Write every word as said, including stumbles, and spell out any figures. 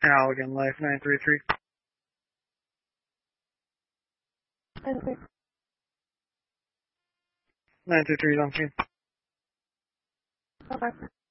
Allegan Life nine three three. nine two three is on scene. Okay.